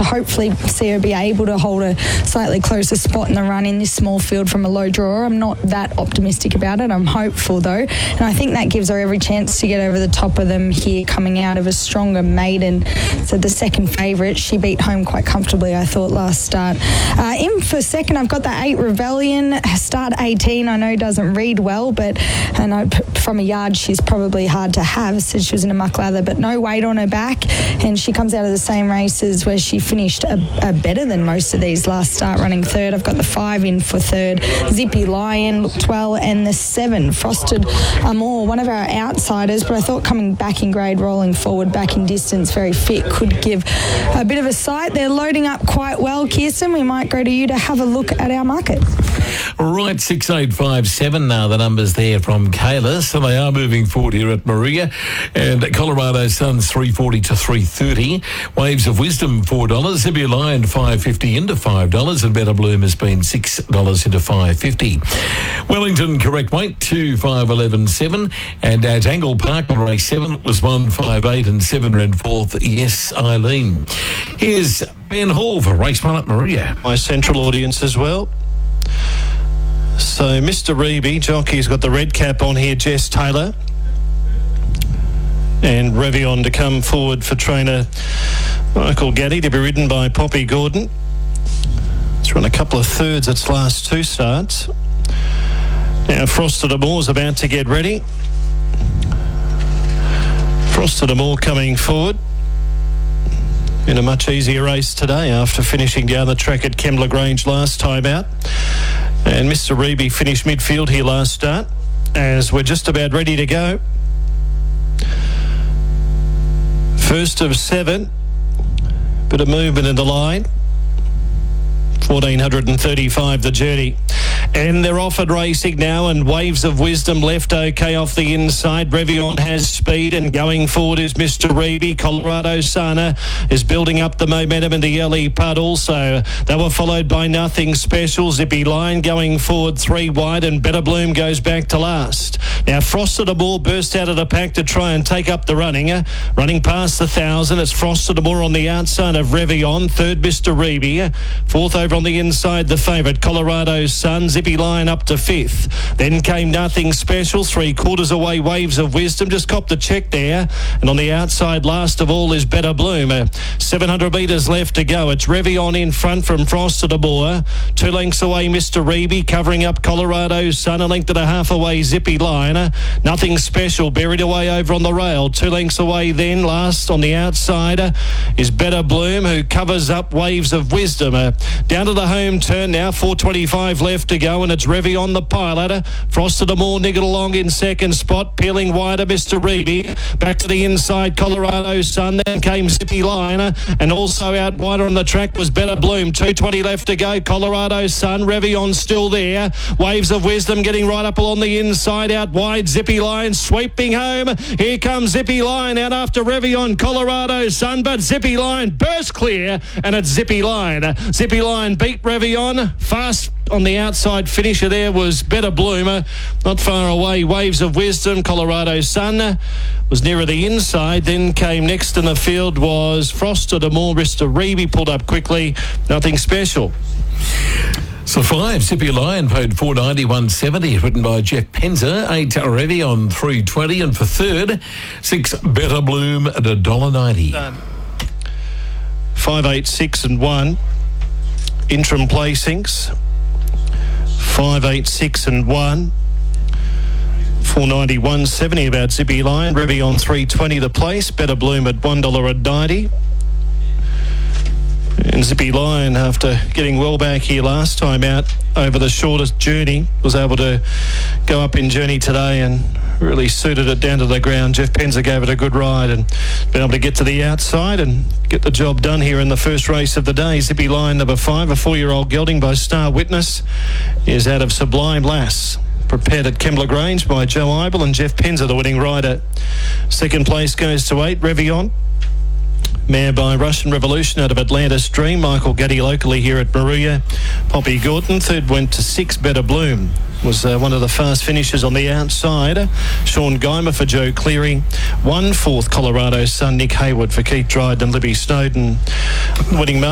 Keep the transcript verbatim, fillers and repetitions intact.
to hopefully see her be able to hold a slightly closer spot in the run in this small field from a low drawer. I'm not that optimistic about it. I'm hopeful though, and I think that gives her every chance to get over the top of them here, coming out of a stronger maiden. So the second favourite, she beat home quite comfortably, I thought, last start. Uh, in for second, I've got the eight Rebellion, start eighteen. I know doesn't read well, but I know from a yard she's probably hard to have, since she was in a muck lather, but no weight on her back, and she comes out of the same races where she finished a, a better than most of these last start, running third. I've got the five in for third, Zippy Lion looked well, and the seven, Frosted Amore, one of our outsiders, but I thought coming back in grade, rolling forward, back in distance, very fit, could give a bit of a sight. They're loading up quite well, Kirsten. We might go to you to have a look at our market. Right, six eight five seven now, the numbers there from Kayla. So they are moving forward here at Maria. And Colorado Suns three forty to three thirty. Waves of Wisdom four dollars. Zippy Lion five fifty into five dollars. And Better Bloom has been six dollars into five fifty. Wellington correct weight two five eleven seven. And at Angle Park on race seven was one five eight and seven ran fourth. Yes, Eileen. Here's Ben Hall for race one at Maria. My central audience as well. So Mister Reeby, jockey's got the red cap on here, Jess Taylor. And Revion to come forward for trainer Michael Gaddy, to be ridden by Poppy Gordon. It's run a couple of thirds its last two starts. Now Frosted Amore's about to get ready. Frosted Amore coming forward in a much easier race today after finishing down the track at Kembla Grange last time out. And Mister Reeby finished midfield here last start, as we're just about ready to go. First of seven, bit of movement in the line. fourteen thirty-five the journey. And they're off and racing now, and Waves of Wisdom left okay off the inside. Revion has speed, and going forward is Mister Reeby. Colorado Sana is building up the momentum in the early part also. They were followed by Nothing Special. Zippy Lion going forward three wide, and Better Bloom goes back to last. Now Frosted Amore burst out of the pack to try and take up the running. Uh, running past the thousand, it's Frosted Amore on the outside of Revion. Third, Mister Reeby. Fourth over on the inside, the favourite, Colorado Sun. Zippy Lion up to fifth. Then came Nothing Special, three quarters away, Waves of Wisdom. Just copped the check there. And on the outside, last of all, is Better Bloom. Uh, seven hundred metres left to go. It's Revion in front from Frosted Amore. Two lengths away, Mister Reeby, covering up Colorado Sun. A length and a half away, Zippy Lion. Uh, Nothing Special, buried away over on the rail. Two lengths away then, last on the outside, uh, is Better Bloom, who covers up Waves of Wisdom. Uh, down to the home turn now, four twenty-five left to go, and it's Revion the pilot. Frosted Amore niggled along in second spot, peeling wider, Mister Reeby. Back to the inside, Colorado Sun. Then came Zippy Lion, and also out wider on the track was Better Bloom. two twenty left to go, Colorado Sun. Revion still there. Waves of Wisdom getting right up along the inside, out wide, Zippy Lion sweeping home. Here comes Zippy Lion out after Revion, Colorado Sun, but Zippy Lion burst clear, and it's Zippy Lion. Zippy Lion beat Revion. Fast on the outside finisher there was Better Bloomer. Not far away, Waves of Wisdom. Colorado Sun was nearer the inside. Then came next in the field was Frosted Amore. Mister Reeby pulled up quickly. Nothing Special. So five, Zippy Lion paid four ninety, one seventy, written by Jeff Penzer. Eight, Revion three twenty, and for third, six, Better Bloom at one dollar ninety. Done. Five, eight, six, and one. Interim placings. Five, eight, six, and one. four ninety, one seventy about Zippy Lion. Revion three twenty the place. Better Bloom at one dollar ninety. And Zippy Lion, after getting well back here last time out over the shortest journey, was able to go up in journey today and really suited it down to the ground. Jeff Penzer gave it a good ride and been able to get to the outside and get the job done here in the first race of the day. Zippy Lion number five, a four-year-old gelding by Star Witness, is out of Sublime Lass. Prepared at Kembla Grange by Joe Eibel, and Jeff Penzer, the winning rider. Second place goes to eight, Revion. Mare by Russian Revolution out of Atlantis Dream. Michael Gaddy locally here at Maruya. Poppy Gordon. Third went to six, Better Bloom. Was uh, one of the fast finishers on the outside. Sean Guymer for Joe Cleary. One fourth, Colorado Sun. Nick Hayward for Keith Dryden and Libby Snowden. Winning mark.